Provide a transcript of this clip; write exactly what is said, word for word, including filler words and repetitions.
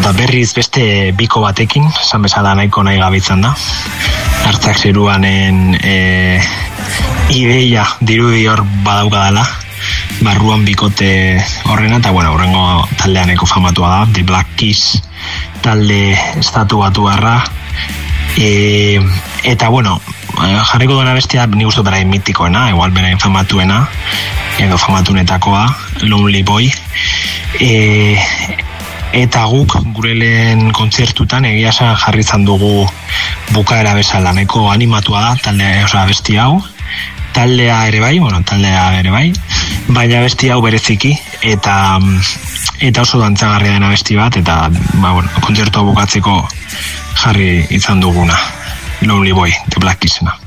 eta berriz beste biko batekin, esan bezala nahiko nahi gabitzen da. Hartzak zeruanen e, ideia dirudi hor badaukadala, barruan bikote horrena, eta bueno, horrengo taldean eko famatua da, The Black Keys talde estatu batu barra, e, eta bueno, jarriko duena bestia ni uste berain mitikoena, igual berain famatuena, edo famatunetakoa, Lonely Boy, e, eta guk gure lehen kontzertutan egia esan jarri izan dugu bukaera bezala, nahiko animatua da talde, osea, besti hau, taldea ere bai, bueno, taldea ere bai, baina besti hau bereziki, eta eta oso dantzagarria dena besti bat, eta ba, bueno, kontzertua bukatzeko jarri izan duguna, Lonely Boy, The Black Keysena.